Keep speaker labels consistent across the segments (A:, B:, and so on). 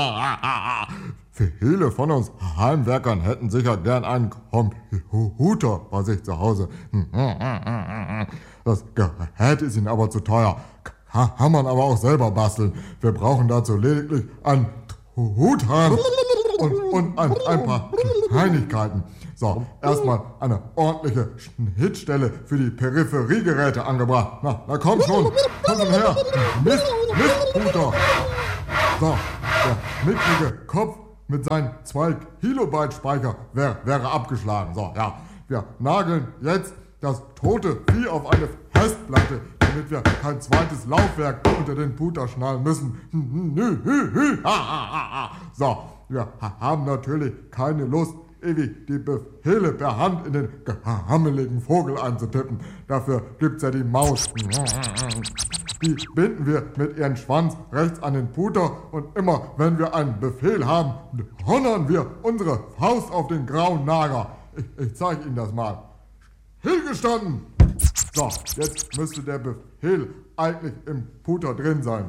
A: Viele von uns Heimwerkern hätten sicher gern einen Computer bei sich zu Hause. Das Gerät ist ihnen aber zu teuer. Kann man aber auch selber basteln. Wir brauchen dazu lediglich einen Truthahn und ein paar Kleinigkeiten. So, erstmal eine ordentliche Schnittstelle für die Peripheriegeräte angebracht. Na komm schon her. Mistputer. So, der mickrige Kopf mit seinem 2 Kilobyte Speicher wäre abgeschlagen. So, ja, wir nageln jetzt das tote Vieh auf eine Festplatte, damit wir kein zweites Laufwerk unter den Puter schnallen müssen. So, wir haben natürlich keine Lust, ewig die Befehle per Hand in den gehammeligen Vogel einzutippen. Dafür gibt's ja die Maus. Die binden wir mit ihrem Schwanz rechts an den Puter und immer, wenn wir einen Befehl haben, donnern wir unsere Faust auf den grauen Nager. Ich zeige Ihnen das mal. Hingestanden! So, jetzt müsste der Befehl eigentlich im Puter drin sein.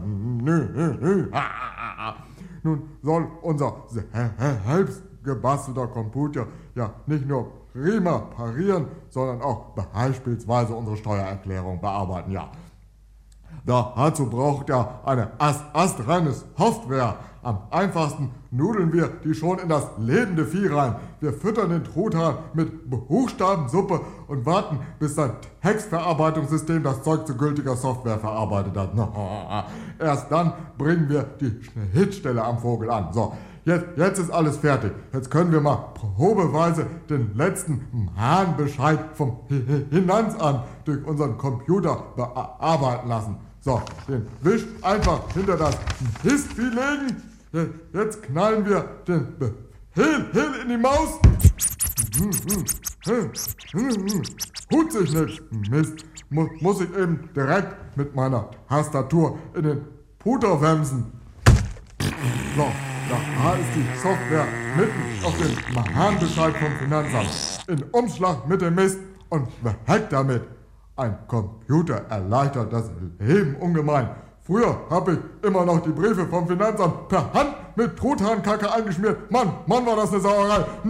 A: Nun soll unser selbst gebastelter Computer ja nicht nur prima parieren, sondern auch beispielsweise unsere Steuererklärung bearbeiten, ja. Dazu braucht er eine astreine Software. Am einfachsten nudeln wir die schon in das lebende Vieh rein. Wir füttern den Truthahn mit Buchstabensuppe und warten, bis sein Textverarbeitungssystem das Zeug zu gültiger Software verarbeitet hat. Erst dann bringen wir die Schnittstelle am Vogel an. So, jetzt ist alles fertig. Jetzt können wir mal probeweise den letzten Mahnbescheid vom Finanzamt durch unseren Computer bearbeiten lassen. So, den Wisch einfach hinter das Mistvieh legen. Jetzt knallen wir den Befehl in die Maus. Tut sich nichts. Mist. Muss ich eben direkt mit meiner Tastatur in den Puter wemsen. So, da ist die Software mitten auf dem Mahnbescheid vom Finanzamt. In Umschlag mit dem Mist und weg damit. Ein Computer erleichtert das Leben ungemein. Früher habe ich immer noch die Briefe vom Finanzamt per Hand mit Truthahnkacke eingeschmiert. Mann, war das eine Sauerei.